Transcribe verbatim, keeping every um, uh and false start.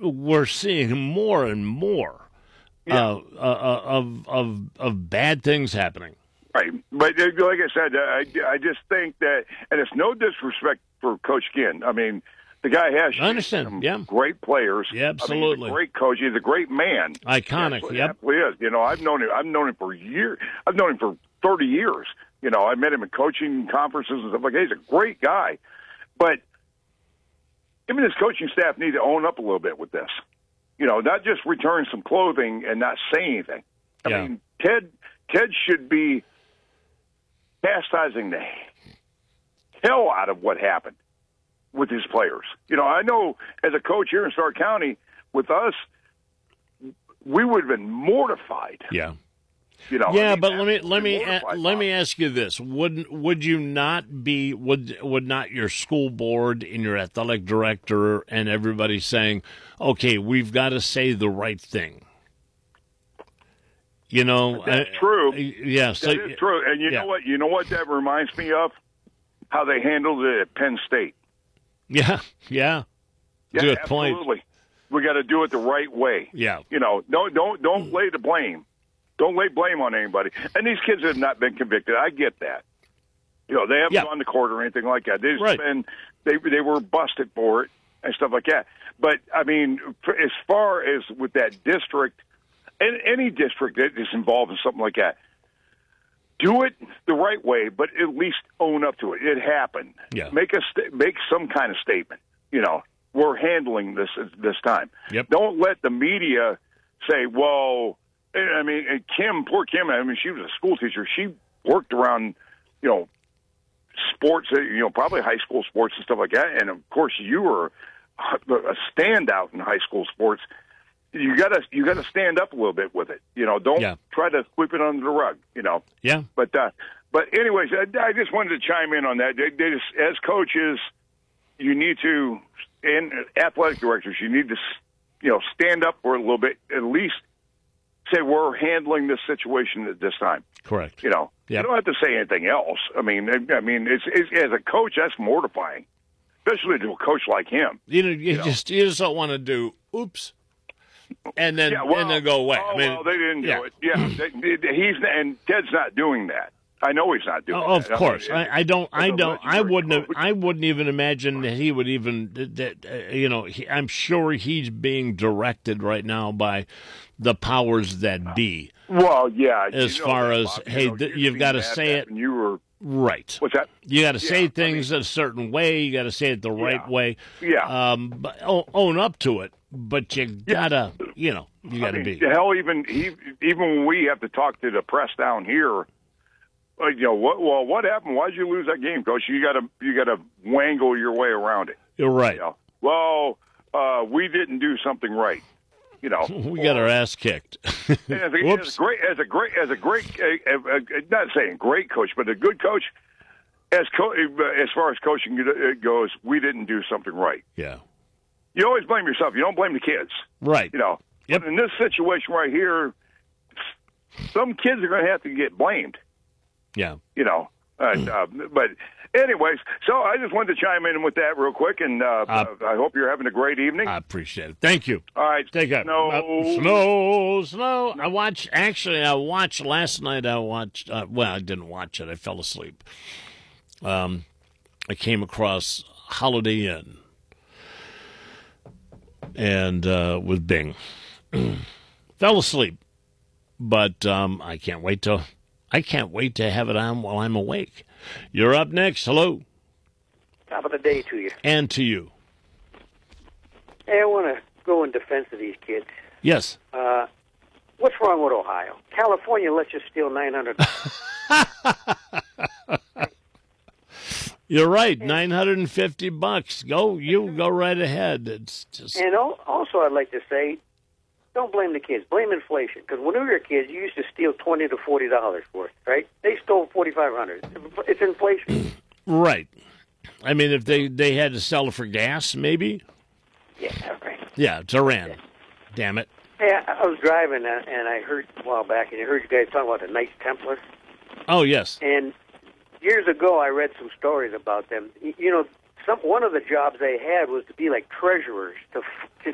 we're seeing more and more Yeah. uh, uh, of of of bad things happening. Right, but uh, like I said, uh, I, I just think that, and it's no disrespect for Coach Ginn. I mean, the guy has I understand. some Yeah. great players. Yeah, I mean, absolutely. he's a great coach. He's a great man. Iconic. Yes, Yep. He is. You know, I've known him. I've known him for years. I've known him for thirty years. You know, I met him in coaching conferences and stuff like that. He's a great guy, but him and his coaching staff need to own up a little bit with this. You know, not just return some clothing and not say anything. I Yeah. mean, Ted Ted should be chastising the hell out of what happened with his players. You know, I know as a coach here in Stark County, with us, we would have been mortified. Yeah. You know, Yeah, I mean, but let me let me a, mortified let by me it. ask you this: Would would you not be would would not your school board and your athletic director and everybody saying, "Okay, we've got to say the right thing"? You know, That's uh, true. uh, Yeah, so, That is true. And you yeah. know what? You know what that reminds me of? How they handled it at Penn State. Yeah, yeah. Yeah, Good point. absolutely. We got to do it the right way. Yeah. You know, don't don't don't lay the blame. Don't lay blame on anybody. And these kids have not been convicted. I get that. You know, they haven't Yeah. gone to court or anything like that. They just Right. been they they were busted for it and stuff like that. But I mean, for, as far as with that district, and any district that is involved in something like that, do it the right way, but at least own up to it. It happened. Yeah. Make a sta- make some kind of statement. You know, we're handling this this time. Yep. Don't let the media say, "Well," I mean, and Kim, poor Kim. I mean, she was a school teacher. She worked around, you know, sports. You know, probably high school sports and stuff like that. And of course, you were a standout in high school sports. You gotta you gotta stand up a little bit with it. You know, don't Yeah. try to sweep it under the rug. You know. Yeah. But uh, but anyways, I, I just wanted to chime in on that. They, they just, as coaches, you need to, and athletic directors, you need to, you know, stand up for a little bit. At least say we're handling this situation at this time. Correct. You know, Yep. you don't have to say anything else. I mean, I mean, it's, it's as a coach, that's mortifying, especially to a coach like him. You know, you, You know. just you just don't want to do oops, and then Yeah, well, and then go away. Oh, I mean, well, they didn't yeah. do it. Yeah, they, they- he's and Ted's not doing that. I know he's not doing. Oh, of that. I course, mean, I, I don't. I it's a don't. I legendary wouldn't. Have, coach. I wouldn't even imagine that he would even. That uh, you know, he, I'm sure he's being directed right now by the powers that be. Well, yeah. As you know far that, as, Bob. You hey, know, th- you've you've seen gotta that say back it. when you were Right. what's that? You got to say Yeah, I things mean- a certain way. You got to say it the right Yeah. way. Yeah. Um. But own, own up to it. But you gotta. You know. You I gotta mean, be. hell, even he, even when we have to talk to the press down here, uh, you know what? Well, what happened? Why did you lose that game, Coach? You got to you got to wangle your way around it. You're right. You know? Well, uh, we didn't do something right. You know, We got our ass kicked. And as, a, as Whoops. a great, as a great, as a great, uh, uh, uh, not saying great coach, but a good coach. As co- uh, as far as coaching goes, we didn't do something right. Yeah. You always blame yourself. You don't blame the kids. Right. You know. Yep. But in this situation right here, some kids are going to have to get blamed. Yeah. You know. Uh, uh, but anyways, so I just wanted to chime in with that real quick, and uh, Uh, I hope you're having a great evening. I appreciate it. Thank you. All right. Take care. No. Uh, snow, snow. I watched. Actually, I watched last night. I watched. Uh, well, I didn't watch it. I fell asleep. Um, I came across Holiday Inn, and uh, with Bing, fell asleep. But um, I can't wait to. I can't wait to have it on while I'm awake. You're up next. Hello, Top of the day to you. and to you. Hey, I want to go in defense of these kids. Yes. Uh, what's wrong with Ohio? California lets you steal nine hundred. You're right. Nine hundred and fifty bucks. Go, you go right ahead. It's just And al- also, I'd like to say, don't blame the kids. Blame inflation. Because when we were kids, you used to steal twenty to forty dollars worth, right? They stole forty five hundred. It's inflation. right. I mean, if they, they had to sell it for gas, maybe. Yeah, right. Yeah, it's Iran. Damn it. Hey, I, I was driving uh, and I heard a while back, and I heard you guys talking about the Knights Templar. Oh yes. And years ago, I read some stories about them. Y- You know, some one of the jobs they had was to be like treasurers to f- to